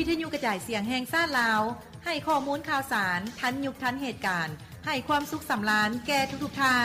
วิทยุกระจายเสียงแห่งชาติลาวให้ข้อมูลข่าวสารทันยุคทันเหตุการณ์ให้ความสุขสำราญแก่ทุกๆท่าน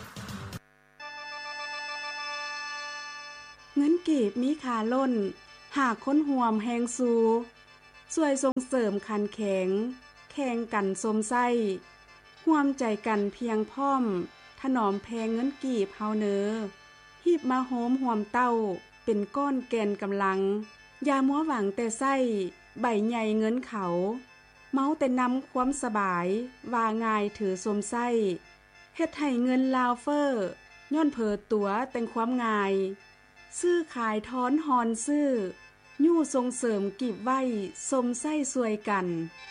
เงินกีบมีค่าล้นหากคนห่วมแหงสูช่วยส่งเสริมขันแข็งแข่งกันสมไส้ร่วมใจกันเพียงพร้อมถนอมแพงเงินกีบเฮาเนอหีบมาโหมห่วมเต้าเป็นก้อนแกนกำลังอย่ามัวหวังแต่ไส้ใบใหญ่เงินเขาเมาแต่นำความสบายว่าง่ายถือสมไส้เฮ็ดให้เงินลาวเฟอร์ย้อนเผอตัวแต่งความง่ายซื้อขายทอนฮอนซื้อยู่ส่งเสริมกีบไว้สมไส้สวยกัน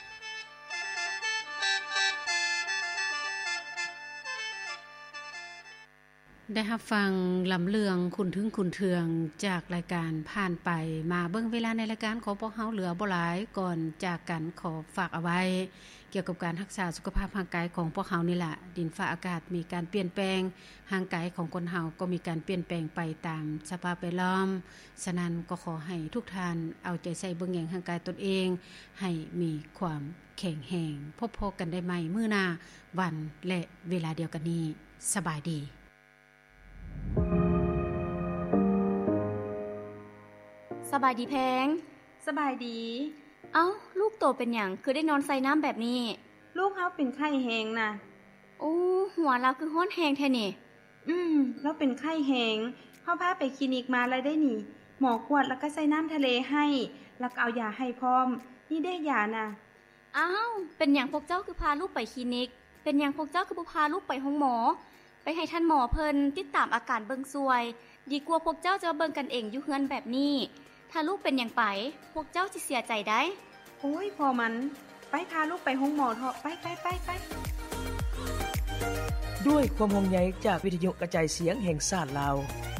ได้รับฟังลำเลืองคุณถึงคุณเทืองจากรายการผ่านไปมาเบิ่งเวลาในรายการของพวกเฮาเหลือบ่หลายก่อนจากกันขอฝากเอาไว้เกี่ยวกับการรักษาสุขภาพร่างกายของพวกเฮานี่ล่ะดินฟ้าอากาศมีการเปลี่ยนแปลงร่างกายของคนเฮาก็มีการเปลี่ยนแปลงไปตามสภาพแวดล้อมฉะนั้นก็ขอให้ทุกท่านเอาใจใส่เบิ่งแยงร่างกายตนเองให้มีความแข็งแรงพบกันได้ใหม่มื้อหน้าวันและเวลาเดียวกันนี้สบายดีสบายดีแพงสบายดีเอ้าลูกโตเป็นหยังคือได้นอนใส่น้ำแบบนี้ลูกเฮาเป็นไข้แฮงน่ะโอ้หัวเราคือฮ้อนแฮงแท้นี่แล้วเป็นไข้แฮงเฮาพาไปคลินิกมาแล้วได้นี่หมอกวดแล้วก็ใส่น้ำทะเลให้แล้วก็เอายาให้พร้อมนี่ได้ยาน่ะอ้าวเป็นหยังพวกเจ้าคือพาลูกไปคลินิกเป็นหยังพวกเจ้าคือบ่พาลูกไปห้องหมอไปให้ท่านหมอเพิ่นติดตามอาการเบิ่งซวยดีกว่าพวกเจ้าจะเบิ่งกันเองอยู่เฮือนแบบนี้ถ้าลูกเป็นหยังไปพวกเจ้าสิเสียใจได้โอ้ยพอมันไปพาลูกไปห้องหมอเถอะไปด้วยความห่วงใยจากวิทยุกระจายเสียงแห่งชาติลาว